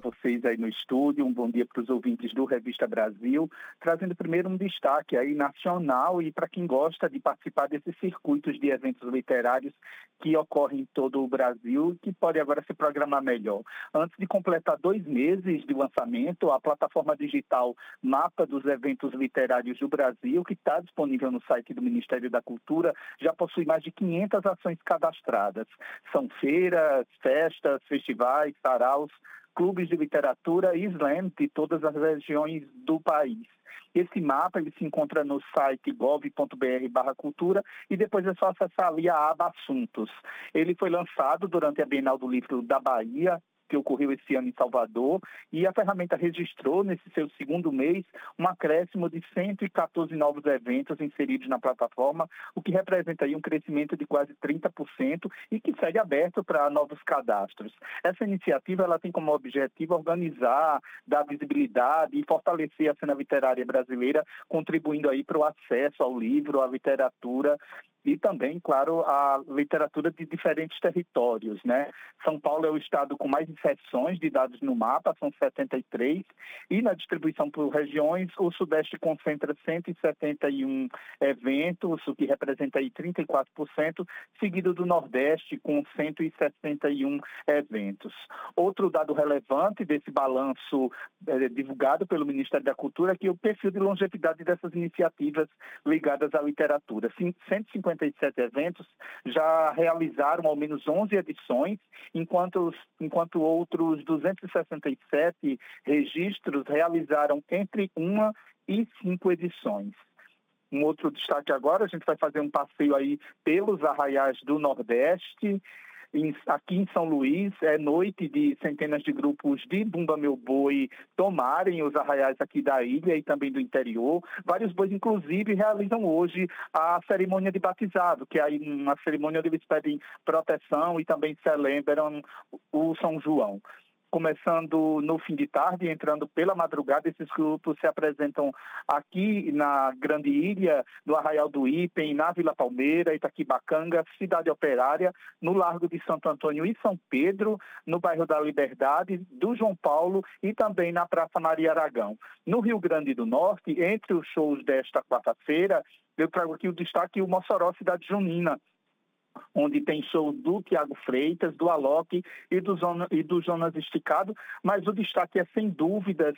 vocês aí no estúdio, um bom dia para os ouvintes do Revista Brasil, trazendo primeiro um destaque aí nacional e para quem gosta de participar desses circuitos de eventos literários que ocorrem em todo o Brasil, que pode agora se programar melhor. Antes de completar 2 meses de lançamento, a plataforma digital Mapa dos Eventos Literários do Brasil, que está disponível no site do Ministério da Cultura, já possui mais de 500 ações cadastradas. São feiras, festas, festivais, saraus, clubes de literatura e slam de todas as regiões do país. Esse mapa ele se encontra no site gov.br/cultura e depois é só acessar ali a aba Assuntos. Ele foi lançado durante a Bienal do Livro da Bahia, que ocorreu esse ano em Salvador, e a ferramenta registrou, nesse seu segundo mês, um acréscimo de 114 novos eventos inseridos na plataforma, o que representa aí um crescimento de quase 30% e que segue aberto para novos cadastros. Essa iniciativa ela tem como objetivo organizar, dar visibilidade e fortalecer a cena literária brasileira, contribuindo aí para o acesso ao livro, à literatura, e também, claro, a literatura de diferentes territórios, né? São Paulo é o estado com mais inserções de dados no mapa, são 73, e na distribuição por regiões, o Sudeste concentra 171 eventos, o que representa aí 34%, seguido do Nordeste com 161 eventos. Outro dado relevante desse balanço divulgado pelo Ministério da Cultura é que o perfil de longevidade dessas iniciativas ligadas à literatura. 157 eventos já realizaram ao menos 11 edições, enquanto outros 267 registros realizaram entre 1 e 5 edições. Um outro destaque agora, a gente vai fazer um passeio aí pelos arraiais do Nordeste. Aqui em São Luís, é noite de centenas de grupos de Bumba Meu Boi tomarem os arraiais aqui da ilha e também do interior. Vários bois, inclusive, realizam hoje a cerimônia de batizado, que é aí uma cerimônia onde eles pedem proteção e também celebram o São João. Começando no fim de tarde, entrando pela madrugada, esses grupos se apresentam aqui na Grande Ilha, no Arraial do Ipem, na Vila Palmeira, Itaquibacanga, Cidade Operária, no Largo de Santo Antônio e São Pedro, no bairro da Liberdade, do João Paulo e também na Praça Maria Aragão. No Rio Grande do Norte, entre os shows desta quarta-feira, eu trago aqui o destaque o Mossoró Cidade Junina, onde tem show do Tiago Freitas, do Alok e do Jonas Esticado, mas o destaque é, sem dúvidas,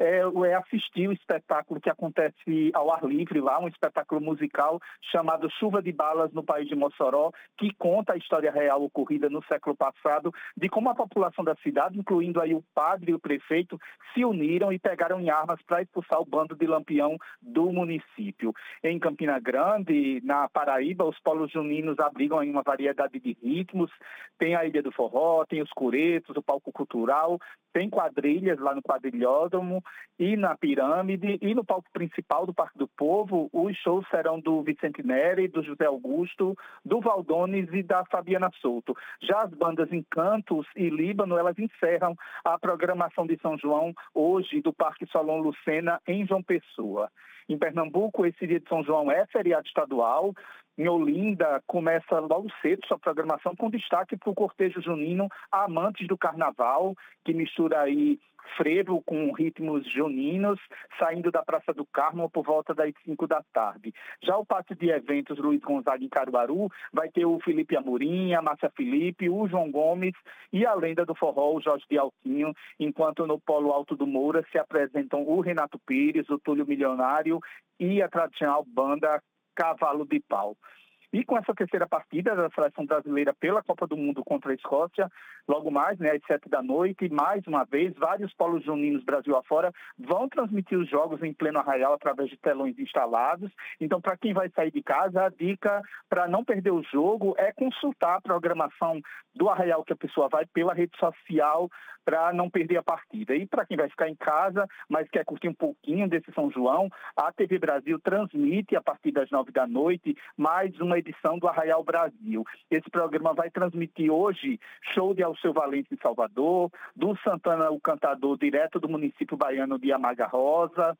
assistir o espetáculo que acontece ao ar livre lá, um espetáculo musical chamado Chuva de Balas no País de Mossoró, que conta a história real ocorrida no século passado, de como a população da cidade, incluindo aí o padre e o prefeito, se uniram e pegaram em armas para expulsar o bando de Lampião do município. Em Campina Grande, na Paraíba, os polos juninos abrigam em uma variedade de ritmos, tem a Ilha do Forró, tem os coretos, o palco cultural, tem quadrilhas lá no quadrilhódromo e na Pirâmide, e no palco principal do Parque do Povo, os shows serão do Vicente Neri, do José Augusto, do Valdones e da Fabiana Souto. Já as bandas Encantos e Líbano, elas encerram a programação de São João hoje do Parque Solon Lucena, em João Pessoa. Em Pernambuco, esse dia de São João é feriado estadual. Em Olinda, começa logo cedo sua programação, com destaque para o cortejo junino Amantes do Carnaval, que mistura aí frevo com ritmos juninos, saindo da Praça do Carmo por volta das 5 da tarde. Já o pátio de eventos Luiz Gonzaga em Caruaru vai ter o Felipe Amorim, a Márcia Felipe, o João Gomes e a lenda do forró, o Jorge de Altinho, enquanto no Polo Alto do Moura se apresentam o Renato Pires, o Túlio Milionário e a tradicional banda Cavalo de Pau. E com essa terceira partida da seleção brasileira pela Copa do Mundo contra a Escócia, logo mais, às 7 da noite, mais uma vez, vários polos juninos Brasil afora vão transmitir os jogos em pleno arraial através de telões instalados. Então, para quem vai sair de casa, a dica para não perder o jogo é consultar a programação do arraial que a pessoa vai pela rede social para não perder a partida. E para quem vai ficar em casa, mas quer curtir um pouquinho desse São João, a TV Brasil transmite a partir das 9 da noite mais uma edição do Arraial Brasil. Esse programa vai transmitir hoje show de Alceu Valença em Salvador, do Santana o Cantador, direto do município baiano de Amaga Rosa,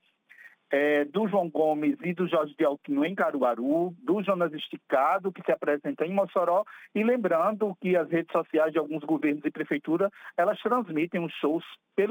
do João Gomes e do Jorge de Altinho em Caruaru, do Jonas Esticado, que se apresenta em Mossoró, e lembrando que as redes sociais de alguns governos e prefeitura, elas transmitem os shows pelo